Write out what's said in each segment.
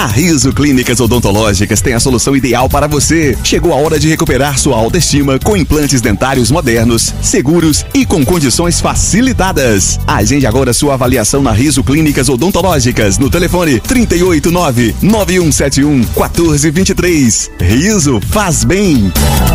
A Riso Clínicas Odontológicas tem a solução ideal para você. Chegou a hora de recuperar sua autoestima com implantes dentários modernos, seguros e com condições facilitadas. Agende agora sua avaliação na Riso Clínicas Odontológicas no telefone 389-9171-1423. Riso faz bem.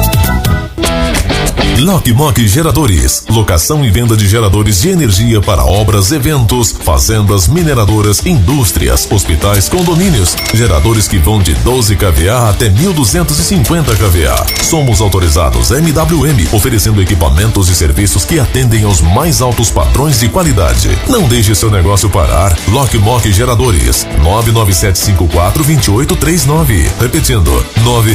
Lock Mock Geradores, locação e venda de geradores de energia para obras, eventos, fazendas, mineradoras, indústrias, hospitais, condomínios. Geradores que vão de 12 kVA até 1250 kVA. Somos autorizados MWM, oferecendo equipamentos e serviços que atendem aos mais altos padrões de qualidade. Não deixe seu negócio parar. Lock Mock Geradores, 99754-2839. Repetindo,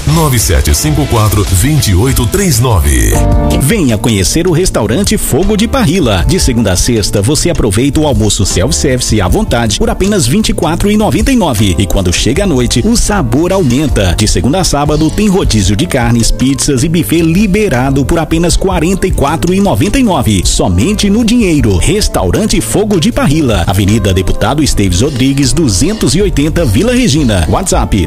99754-2839. Venha conhecer o restaurante Fogo de Parrilla. De segunda a sexta, você aproveita o almoço self-service à vontade por apenas R$ 24,99. E quando chega a noite, o sabor aumenta. De segunda a sábado, tem rodízio de carnes, pizzas e buffet liberado por apenas R$ 44,99. Somente no dinheiro. Restaurante Fogo de Parrilla, Avenida Deputado Esteves Rodrigues, 280, Vila Regina. WhatsApp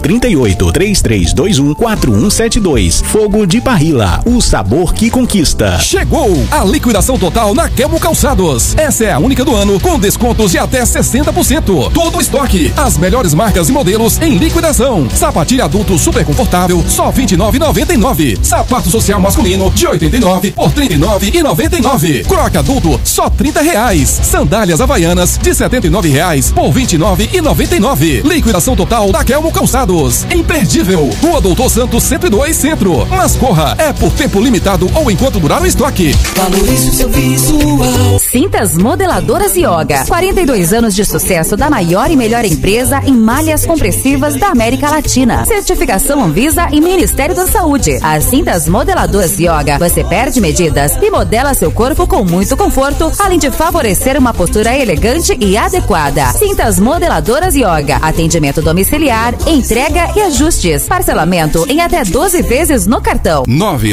38-3321-4172. Fogo de Parrilla, o sabor que conquista. Chegou a liquidação total na Kelmo Calçados. Essa é a única do ano, com descontos de até 60%. Todo o estoque, as melhores marcas e modelos em liquidação. Sapatilha adulto super confortável, só R$ 29,99. Sapato social masculino de 89 por R$ 39,99. Croca adulto, só R$ 30. Sandálias havaianas de R$ 79 por R$ 29,99. Liquidação total da Kelmo Calçados. Imperdível. Rua Doutor Santos 102 Centro. Mas corra, é por tempo limitado ou enquanto durar o estoque. Valorize o seu visual. Cintas Modeladoras Yoga. 42 anos de sucesso da maior e melhor empresa em malhas compressivas da América Latina. Certificação Anvisa e Ministério da Saúde. As cintas Modeladoras Yoga, você perde medidas e modela seu corpo com muito conforto, além de favorecer uma postura elegante e adequada. Cintas Modeladoras Yoga. Atendimento domiciliar, entrega e ajustes. Parcelamento em até 12 vezes no cartão.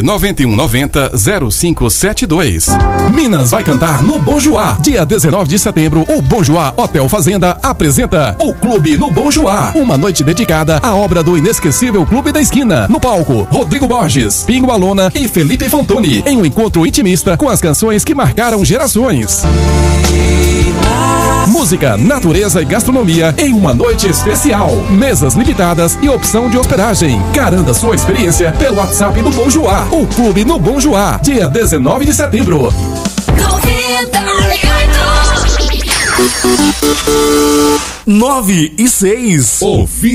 99190-0572. Minas vai cantar no Bom Joá. Dia 19 de setembro, o Bom Joá Hotel Fazenda apresenta o Clube no Bom Joá. Uma noite dedicada à obra do inesquecível Clube da Esquina. No palco, Rodrigo Borges, Pingo Alona e Felipe Fontoni. Em um encontro intimista com as canções que marcaram gerações. Música, natureza e gastronomia em uma noite especial. Mesas limitadas e opção de hospedagem. Garanta sua experiência pelo WhatsApp do Bom Joá. O Clube no Bom Joá, dia 19 de setembro. 9 e 6.